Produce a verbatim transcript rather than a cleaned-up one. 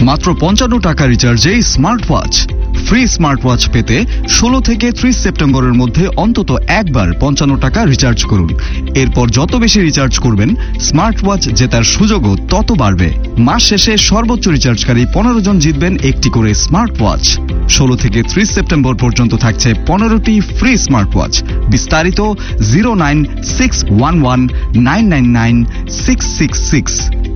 মাত্র পঞ্চান্ন টাকা রিচার্জে smart watch. Free smart watch পেতে ষোলো থেকে ত্রিশ সেপ্টেম্বরের মধ্যে অন্তত একবার পঞ্চান্ন টাকা রিচার্জ করুন। এরপর যত বেশি রিচার্জ করবেন স্মার্ট ওয়াচ জেতার সুযোগও তত বাড়বে। মাস শেষে সর্বোচ্চ রিচার্জকারী পনেরো জন জিতবেন একটি করে স্মার্ট ওয়াচ। ষোলো থেকে ত্রিশ সেপ্টেম্বর পর্যন্ত থাকছে পনেরোটি ফ্রি স্মার্ট ওয়াচ। বিস্তারিত zero nine six one one nine nine nine six six six